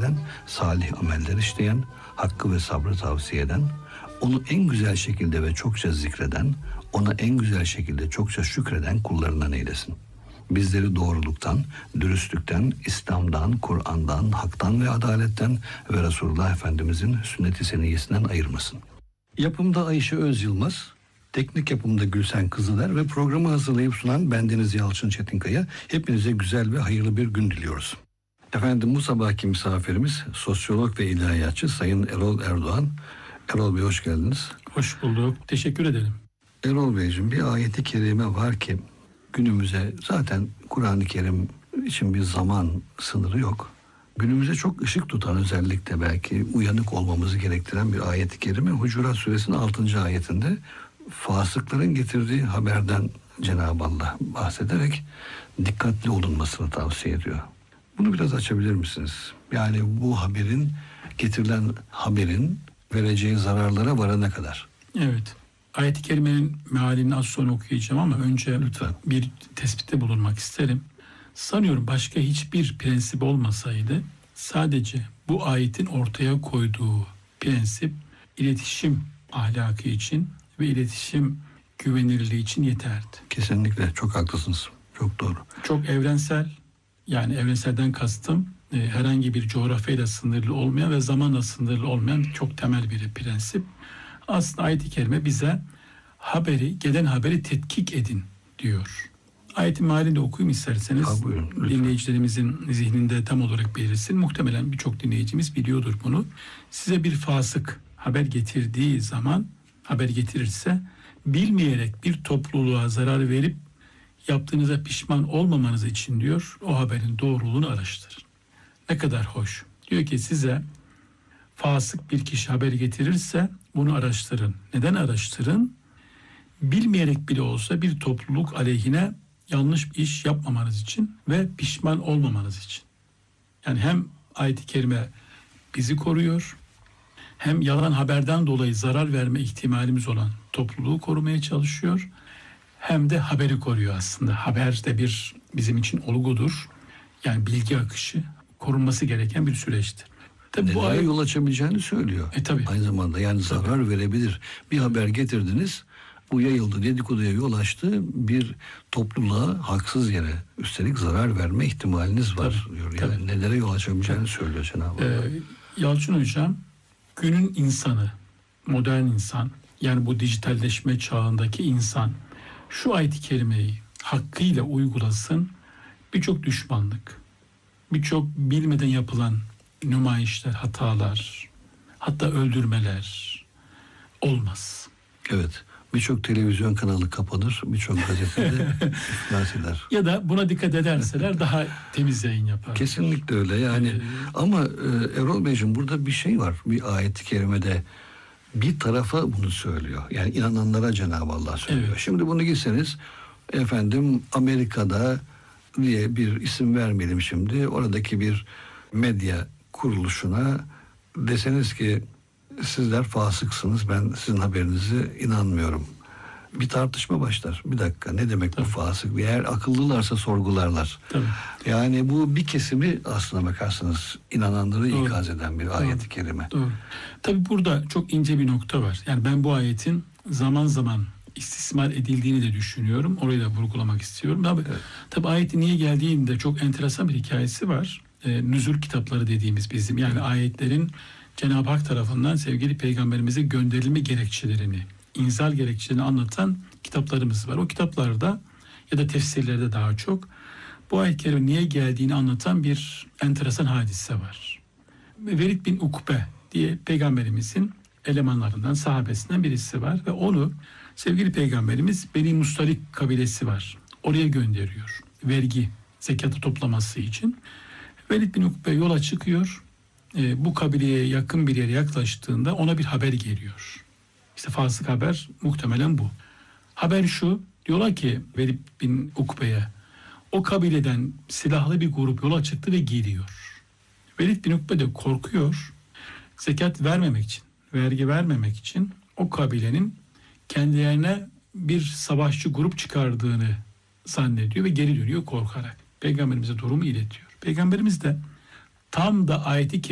eden, salih ameller işleyen, hakkı ve sabrı tavsiye eden, onu en güzel şekilde ve çokça zikreden, ona en güzel şekilde çokça şükreden kullarından eylesin. Bizleri doğruluktan, dürüstlükten, İslam'dan, Kur'an'dan, haktan ve adaletten ve Resulullah Efendimizin sünnet-i seniyyesinden ayırmasın. Yapımda Ayşe Özyılmaz, teknik yapımda Gülsen Kızıler ve programı hazırlayıp sunan bendeniz Yalçın Çetinkaya. Hepinize güzel ve hayırlı bir gün diliyoruz. Efendim, bu sabahki misafirimiz sosyolog ve ilahiyatçı Sayın Erol Erdoğan. Erol Bey, hoş geldiniz. Hoş bulduk. Teşekkür ederim. Erol Beyciğim, bir ayeti kerime var ki günümüze, zaten Kur'an-ı Kerim için bir zaman sınırı yok. Günümüze çok ışık tutan, özellikle belki uyanık olmamızı gerektiren bir ayet-i kerime Hucurat Suresinin 6. ayetinde fasıkların getirdiği haberden Cenab-ı Allah bahsederek dikkatli olunmasını tavsiye ediyor. Bunu biraz açabilir misiniz? Yani bu getirilen haberin vereceği zararlara varana kadar. Evet. Ayet-i kerimenin mealini az sonra okuyacağım ama önce lütfen bir tespitte bulunmak isterim. Sanıyorum başka hiçbir prensip olmasaydı sadece bu ayetin ortaya koyduğu prensip iletişim ahlakı için ve iletişim güvenilirliği için yeterdi. Kesinlikle çok haklısınız. Çok doğru. Çok evrensel, yani evrenselden kastım herhangi bir coğrafyayla sınırlı olmayan ve zamanla sınırlı olmayan çok temel bir prensip. Aslında ayet-i kerime bize gelen haberi tetkik edin diyor. Ayetin mealini de okuyayım isterseniz. Buyurun, dinleyicilerimizin zihninde tam olarak belirsin. Muhtemelen birçok dinleyicimiz biliyordur bunu. Size bir fasık haber getirdiği zaman, haber getirirse bilmeyerek bir topluluğa zarar verip yaptığınıza pişman olmamanız için diyor, o haberin doğruluğunu araştırın. Ne kadar hoş. Diyor ki size fasık bir kişi haber getirirse bunu araştırın. Neden araştırın? Bilmeyerek bile olsa bir topluluk aleyhine yanlış bir iş yapmamanız için ve pişman olmamanız için. Yani hem ayet-i kerime bizi koruyor, hem yalan haberden dolayı zarar verme ihtimalimiz olan topluluğu korumaya çalışıyor, hem de haberi koruyor aslında. Haber de bizim için olgudur. Yani bilgi akışı korunması gereken bir süreçtir. Tabii bu yol açabileceğini söylüyor. Tabii. Aynı zamanda yani zarar verebilir. Bir haber getirdiniz, bu yayıldı, dedikoduya yol açtı, bir topluluğa haksız yere üstelik zarar verme ihtimaliniz var diyor. Yani nelere yol açabileceğini söylüyor Cenab-ı Allah. Yalçın Hocam, günün insanı, modern insan, yani bu dijitalleşme çağındaki insan şu ayet-i kerimeyi hakkıyla uygulasın, birçok düşmanlık, birçok bilmeden yapılan nümayişler, hatalar, hatta öldürmeler olmaz. Evet. Birçok televizyon kanalı kapanır, birçok gazetede iflas eder. Ya da buna dikkat ederseler daha temiz yayın yapar. Kesinlikle öyle yani. Ama Erol Beyciğim, burada bir şey var. Bir ayet-i kerimede bir tarafa bunu söylüyor. Yani inananlara Cenab-ı Allah söylüyor. Evet. Şimdi bunu gitseniz efendim Amerika'da diye bir isim vermeyelim şimdi. Oradaki bir medya kuruluşuna deseniz ki sizler fasıksınız, ben sizin haberinize inanmıyorum. Bir tartışma başlar. Bir dakika, ne demek bu fasık? Eğer akıllılarsa sorgularlar. Tabii. Yani bu bir kesimi aslına bakarsanız inananları ikaz eden bir ayet-i kerime. Doğru. Tabii burada çok ince bir nokta var. Yani ben bu ayetin zaman zaman istismar edildiğini de düşünüyorum. Orayı da vurgulamak istiyorum. Tabii ayetin niye geldiğinde çok enteresan bir hikayesi var. Nüzul kitapları dediğimiz bizim, yani ayetlerin Cenab-ı Hak tarafından sevgili peygamberimize gönderilme gerekçelerini, inzal gerekçelerini anlatan kitaplarımız var. O kitaplarda ya da tefsirlerde daha çok bu ayet-i kerime niye geldiğini anlatan bir enteresan hadise var. Velid bin Ukbe diye peygamberimizin elemanlarından, sahabesinden birisi var ve onu sevgili peygamberimiz Beni Mustalik kabilesi var. Oraya gönderiyor. Vergi, zekatı toplaması için. Velid bin Ukbe yola çıkıyor. Bu kabileye yakın bir yere yaklaştığında ona bir haber geliyor. İşte fasık haber muhtemelen bu. Haber şu, diyorlar ki Velid bin Ukbe'ye, o kabileden silahlı bir grup yola çıktı ve geliyor. Velid bin Ukbe de korkuyor. Zekat vermemek için, vergi vermemek için o kabilenin kendilerine bir savaşçı grup çıkardığını zannediyor ve geri dönüyor korkarak. Peygamberimize durumu iletiyor. Peygamberimiz de tam da ayeti